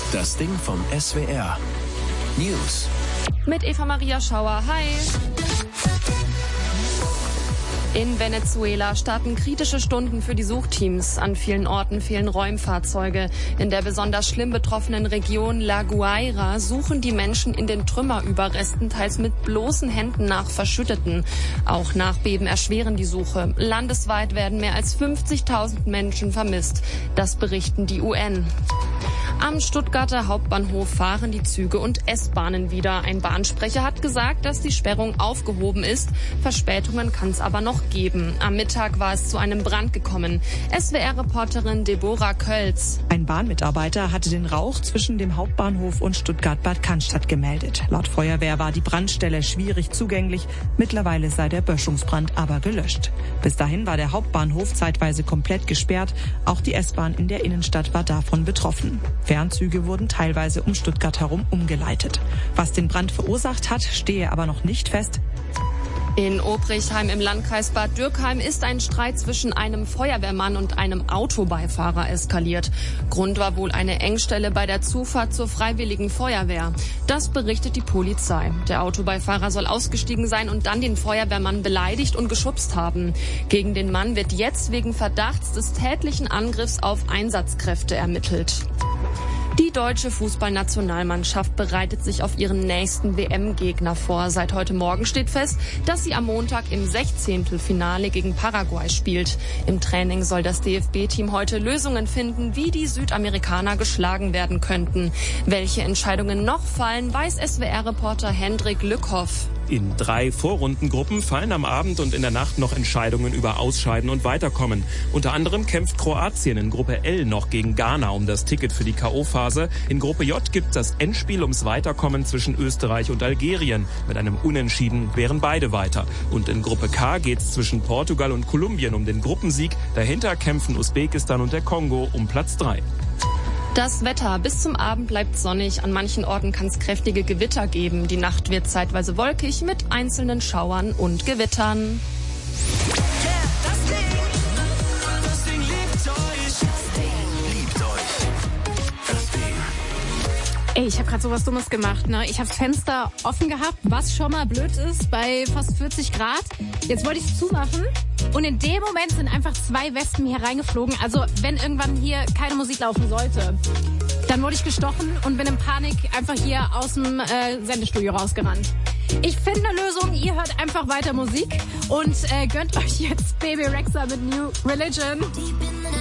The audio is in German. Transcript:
Das Ding vom SWR. News. Mit Eva-Maria Schauer. Hi. In Venezuela starten kritische Stunden für die Suchteams. An vielen Orten fehlen Räumfahrzeuge. In der besonders schlimm betroffenen Region La Guaira suchen die Menschen in den Trümmerüberresten teils mit bloßen Händen nach Verschütteten. Auch Nachbeben erschweren die Suche. Landesweit werden mehr als 50.000 Menschen vermisst. Das berichten die UN. Am Stuttgarter Hauptbahnhof fahren die Züge und S-Bahnen wieder. Ein Bahnsprecher hat gesagt, dass die Sperrung aufgehoben ist. Verspätungen kann es aber noch geben. Am Mittag war es zu einem Brand gekommen. SWR-Reporterin Deborah Kölz. Ein Bahnmitarbeiter hatte den Rauch zwischen dem Hauptbahnhof und Stuttgart-Bad Cannstatt gemeldet. Laut Feuerwehr war die Brandstelle schwierig zugänglich. Mittlerweile sei der Böschungsbrand aber gelöscht. Bis dahin war der Hauptbahnhof zeitweise komplett gesperrt. Auch die S-Bahn in der Innenstadt war davon betroffen. Fernzüge wurden teilweise um Stuttgart herum umgeleitet. Was den Brand verursacht hat, stehe aber noch nicht fest. In Obrichheim im Landkreis Bad Dürkheim ist ein Streit zwischen einem Feuerwehrmann und einem Autobeifahrer eskaliert. Grund war wohl eine Engstelle bei der Zufahrt zur Freiwilligen Feuerwehr. Das berichtet die Polizei. Der Autobeifahrer soll ausgestiegen sein und dann den Feuerwehrmann beleidigt und geschubst haben. Gegen den Mann wird jetzt wegen Verdachts des tätlichen Angriffs auf Einsatzkräfte ermittelt. Die deutsche Fußballnationalmannschaft bereitet sich auf ihren nächsten WM-Gegner vor. Seit heute Morgen steht fest, dass sie am Montag im 16. Finale gegen Paraguay spielt. Im Training soll das DFB-Team heute Lösungen finden, wie die Südamerikaner geschlagen werden könnten. Welche Entscheidungen noch fallen, weiß SWR-Reporter Hendrik Lückhoff. In 3 Vorrundengruppen fallen am Abend und in der Nacht noch Entscheidungen über Ausscheiden und Weiterkommen. Unter anderem kämpft Kroatien in Gruppe L noch gegen Ghana um das Ticket für die K.O.-Phase. In Gruppe J gibt es das Endspiel ums Weiterkommen zwischen Österreich und Algerien. Mit einem Unentschieden wären beide weiter. Und in Gruppe K geht es zwischen Portugal und Kolumbien um den Gruppensieg. Dahinter kämpfen Usbekistan und der Kongo um Platz 3. Das Wetter. Bis zum Abend bleibt sonnig. An manchen Orten kann es kräftige Gewitter geben. Die Nacht wird zeitweise wolkig mit einzelnen Schauern und Gewittern. Ey, ich habe gerade sowas Dummes gemacht, ne? Ich habe das Fenster offen gehabt, was schon mal blöd ist bei fast 40 Grad. Jetzt wollte ich es zumachen und in dem Moment sind einfach 2 Wespen hier reingeflogen. Also wenn irgendwann hier keine Musik laufen sollte, dann wurde ich gestochen und bin in Panik einfach hier aus dem Sendestudio rausgerannt. Ich finde eine Lösung, ihr hört einfach weiter Musik und gönnt euch jetzt Baby Rexha mit New Religion.